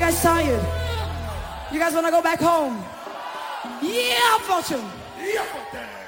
guys tired? You guys want to go back home? Yeah, Fortune. Yeah,